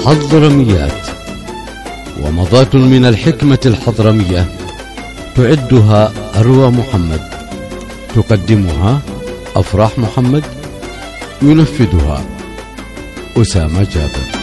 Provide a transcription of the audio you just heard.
حضرميات، ومضات من الحكمة الحضرمية تعدها أروى محمد، تقدمها أفراح محمد، ينفذها أسامة جابر.